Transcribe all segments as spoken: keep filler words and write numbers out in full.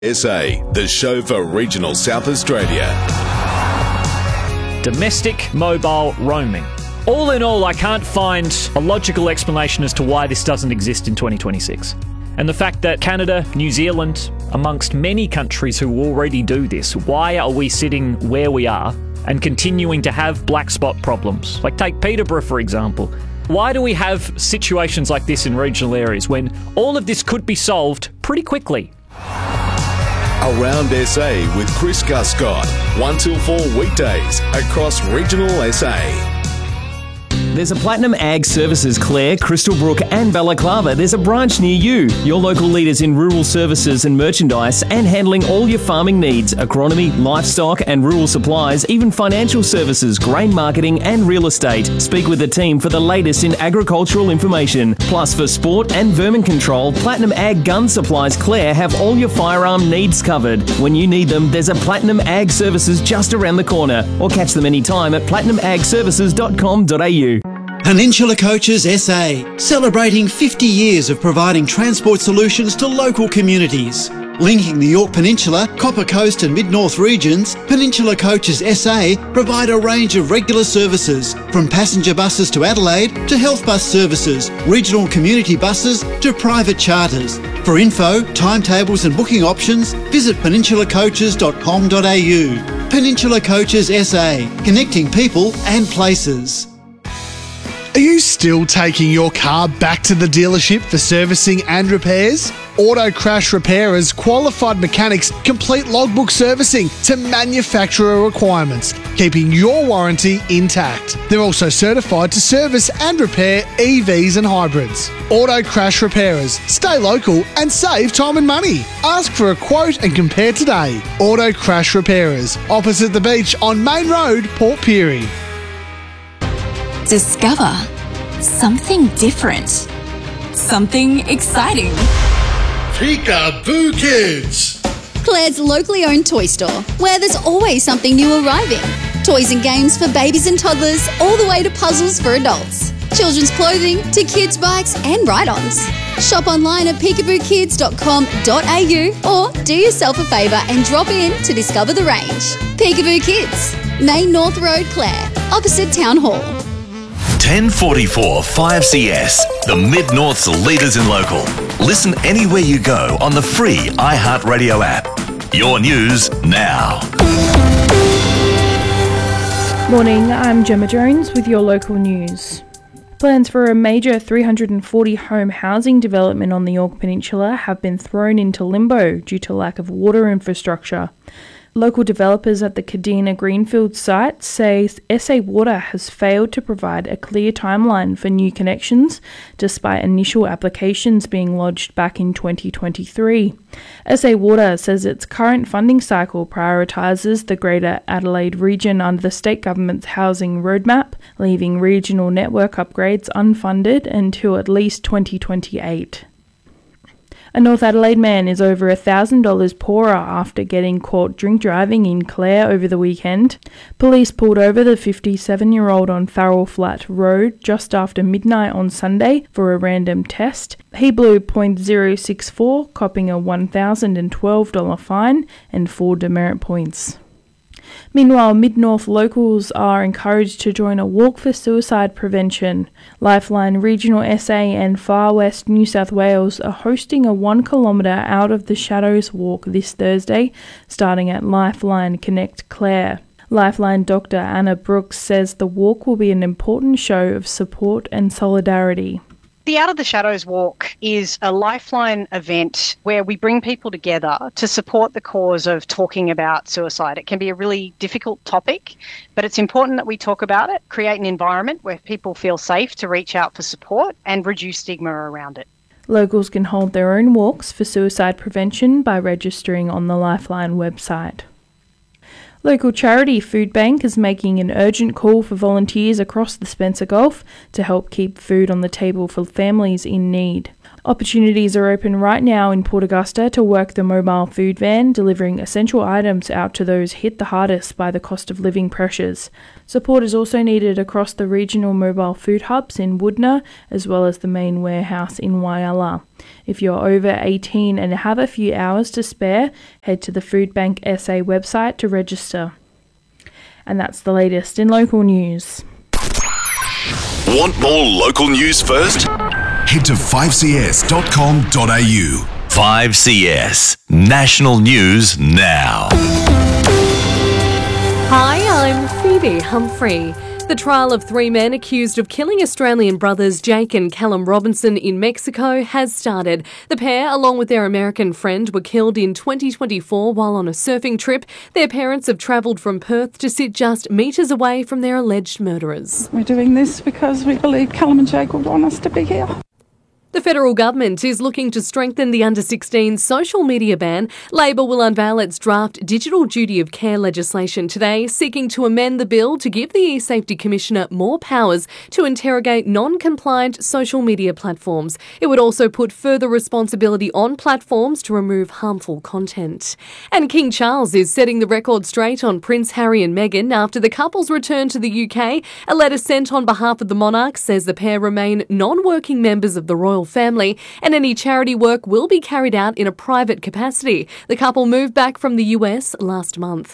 S A, the show for regional South Australia. Domestic mobile roaming. All in all, I can't find a logical explanation as to why this doesn't exist in twenty twenty-six. And the fact that Canada, New Zealand, amongst many countries who already do this, why are we sitting where we are and continuing to have black spot problems? Like take Peterborough, for example. Why do we have situations like this in regional areas when all of this could be solved pretty quickly? Around S A with Chris Guscott, one till four weekdays across regional S A. There's a Platinum Ag Services Clare, Crystal Brook and Balaclava. There's a branch near you. Your local leaders in rural services and merchandise and handling all your farming needs, agronomy, livestock and rural supplies, even financial services, grain marketing and real estate. Speak with the team for the latest in agricultural information. Plus for sport and vermin control, Platinum Ag Gun Supplies Clare have all your firearm needs covered. When you need them, there's a Platinum Ag Services just around the corner, or catch them anytime at platinum ag services dot com dot a u. Peninsula Coaches S A, celebrating fifty years of providing transport solutions to local communities. Linking the Yorke Peninsula, Copper Coast and Mid-North regions, Peninsula Coaches S A provide a range of regular services, from passenger buses to Adelaide to health bus services, regional community buses to private charters. For info, timetables and booking options, visit peninsula coaches dot com dot a u. Peninsula Coaches S A, connecting people and places. Are you still taking your car back to the dealership for servicing and repairs? Auto Crash Repairers qualified mechanics complete logbook servicing to manufacturer requirements, keeping your warranty intact. They're also certified to service and repair E Vs and hybrids. Auto Crash Repairers. Stay local and save time and money. Ask for a quote and compare today. Auto Crash Repairers, opposite the beach on Main Road, Port Pirie. Discover something different, something exciting. Peekaboo Kids! Clare's locally owned toy store, where there's always something new arriving. Toys and games for babies and toddlers, all the way to puzzles for adults. Children's clothing to kids' bikes and ride-ons. Shop online at peekaboo kids dot com dot a u or do yourself a favour and drop in to discover the range. Peekaboo Kids, Main North Road, Clare, opposite Town Hall. ten forty-four five C S, the Mid-North's leaders in local. Listen anywhere you go on the free iHeartRadio app. Your news now. Morning, I'm Gemma Jones with your local news. Plans for a major three hundred forty home housing development on the Yorke Peninsula have been thrown into limbo due to lack of water infrastructure. Local developers at the Kadina Greenfield site say S A Water has failed to provide a clear timeline for new connections, despite initial applications being lodged back in twenty twenty-three. S A Water says its current funding cycle prioritises the Greater Adelaide region under the state government's housing roadmap, leaving regional network upgrades unfunded until at least twenty twenty-eight. A North Adelaide man is over one thousand dollars poorer after getting caught drink driving in Clare over the weekend. Police pulled over the fifty-seven-year-old on Farrell Flat Road just after midnight on Sunday for a random test. He blew point zero six four, copping a one thousand twelve dollars fine and four demerit points. Meanwhile, Mid-North locals are encouraged to join a walk for suicide prevention. Lifeline Regional S A and Far West New South Wales are hosting a one kilometre Out of the Shadows walk this Thursday, starting at Lifeline Connect Clare. Lifeline Doctor Anna Brooks says the walk will be an important show of support and solidarity. The Out of the Shadows Walk is a Lifeline event where we bring people together to support the cause of talking about suicide. It can be a really difficult topic, but it's important that we talk about it, create an environment where people feel safe to reach out for support and reduce stigma around it. Locals can hold their own walks for suicide prevention by registering on the Lifeline website. Local charity Food Bank is making an urgent call for volunteers across the Spencer Gulf to help keep food on the table for families in need. Opportunities are open right now in Port Augusta to work the mobile food van, delivering essential items out to those hit the hardest by the cost of living pressures. Support is also needed across the regional mobile food hubs in Woodner, as well as the main warehouse in Whyalla. If you're over eighteen and have a few hours to spare, head to the Food Bank S A website to register. And that's the latest in local news. Want more local news first? Head to five c s dot com dot a u. five C S National News Now. Hi, I'm Phoebe Humphrey. The trial of three men accused of killing Australian brothers Jake and Callum Robinson in Mexico has started. The pair, along with their American friend, were killed in twenty twenty-four while on a surfing trip. Their parents have travelled from Perth to sit just metres away from their alleged murderers. We're doing this because we believe Callum and Jake would want us to be here. The federal government is looking to strengthen the under sixteen social media ban. Labor will unveil its draft digital duty of care legislation today, seeking to amend the bill to give the e-Safety Commissioner more powers to interrogate non-compliant social media platforms. It would also put further responsibility on platforms to remove harmful content. And King Charles is setting the record straight on Prince Harry and Meghan after the couple's return to the U K. A letter sent on behalf of the monarch says the pair remain non-working members of the royal family, and any charity work will be carried out in a private capacity. The couple moved back from the U S last month.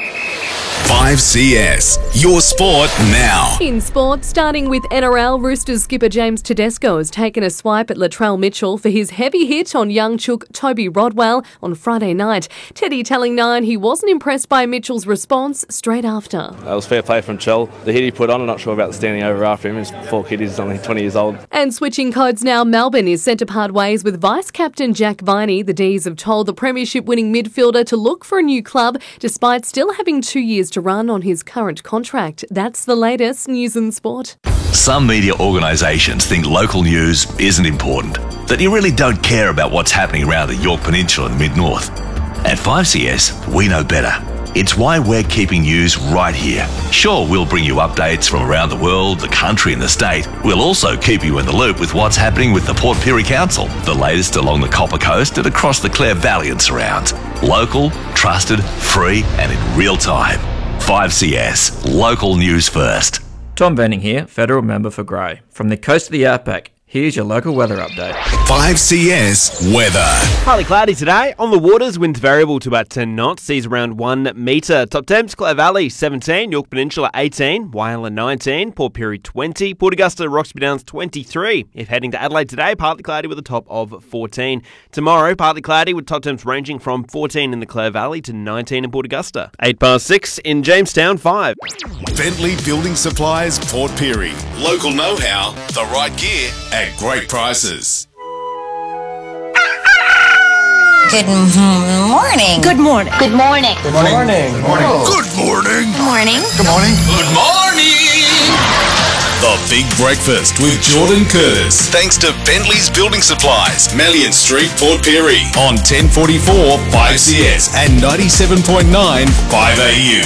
five C S, your sport now. In sport, starting with N R L, Roosters skipper James Tedesco has taken a swipe at Latrell Mitchell for his heavy hit on young chook Toby Rodwell on Friday night. Teddy telling Nine he wasn't impressed by Mitchell's response straight after. That was fair play from Chell. The hit he put on, I'm not sure about the standing over after him. His poor kid is only twenty years old. And switching codes now, Melbourne is set to part ways with Vice-Captain Jack Viney. The D's have told the premiership-winning midfielder to look for a new club, despite still having two years to run on his current contract. That's the latest news and sport. Some media organisations think local news isn't important, that you really don't care about what's happening around the Yorke Peninsula and Mid-North. At five C S, we know better. It's why we're keeping news right here. Sure, we'll bring you updates from around the world, the country and the state. We'll also keep you in the loop with what's happening with the Port Pirie Council, the latest along the Copper Coast and across the Clare Valley and surrounds. Local, trusted, free and in real time. five C S, local news first. Tom Venning here, Federal Member for Grey. From the coast of the Outback, here's your local weather update. five C S weather. Partly cloudy today. On the waters, winds variable to about ten knots. Seas around one metre. Top temps, Clare Valley seventeen, Yorke Peninsula eighteen, Whyalla nineteen, Port Pirie twenty, Port Augusta, Roxby Downs twenty-three. If heading to Adelaide today, partly cloudy with a top of fourteen. Tomorrow, partly cloudy with top temps ranging from fourteen in the Clare Valley to nineteen in Port Augusta. eight past six in Jamestown, five. Bentley Building Supplies, Port Pirie. Local know-how, the right gear at great prices. Good morning. Good morning. Good morning. Good morning. Good morning. Good morning. Good morning. Good morning. Good morning. The Big Breakfast with Jordan Curtis. Thanks to Bentley's Building Supplies, Melian Street, Port Pirie. On ten forty-four five C S and ninety-seven point nine five A U.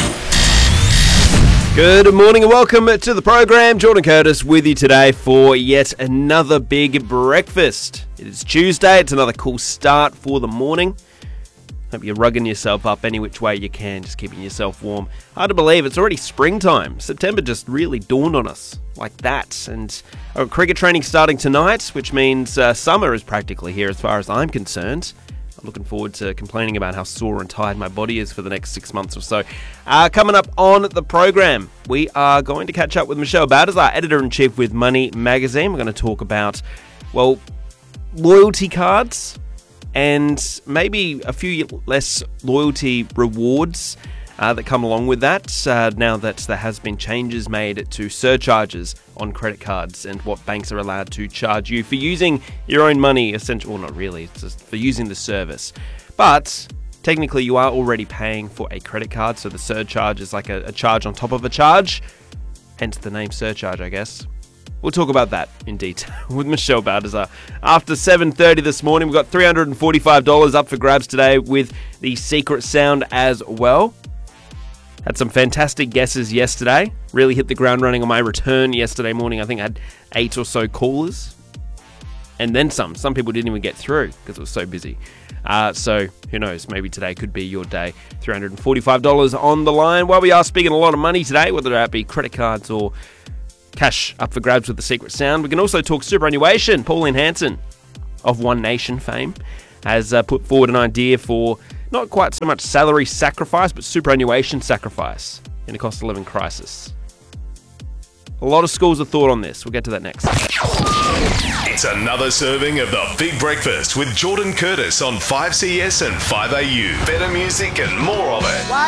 Good morning and welcome to the program. Jordan Curtis with you today for yet another big breakfast. It is Tuesday. It's another cool start for the morning. Hope you're rugging yourself up any which way you can, just keeping yourself warm. Hard to believe it's already springtime. September just really dawned on us like that. And our cricket training starting tonight, which means uh, summer is practically here as far as I'm concerned. I'm looking forward to complaining about how sore and tired my body is for the next six months or so. Uh, coming up on the program, we are going to catch up with Michelle Baltazar, Editor-in-Chief with Money Magazine. We're going to talk about, well, loyalty cards and maybe a few less loyalty rewards uh, that come along with that, uh, now that there has been changes made to surcharges on credit cards and what banks are allowed to charge you for using your own money, essentially. Well, not really, it's just for using the service. But technically, you are already paying for a credit card, so the surcharge is like a, a charge on top of a charge, hence the name surcharge, I guess. We'll talk about that in detail with Michelle Baltazar. After seven thirty this morning, we've got three hundred forty-five dollars up for grabs today with the secret sound as well. Had some fantastic guesses yesterday. Really hit the ground running on my return yesterday morning. I think I had eight or so callers. and then some. Some people didn't even get through because it was so busy. Uh, so who knows? Maybe today could be your day. three hundred forty-five dollars on the line. While we are speaking a lot of money today, whether that be credit cards or cash up for grabs with the secret sound, we can also talk superannuation. Pauline Hanson of One Nation fame has uh, put forward an idea for not quite so much salary sacrifice, but superannuation sacrifice in a cost of living crisis. A lot of schools have thought on this. We'll get to that next. It's another serving of the Big Breakfast with Jordan Curtis on five C S and five A U. Better music and more of it.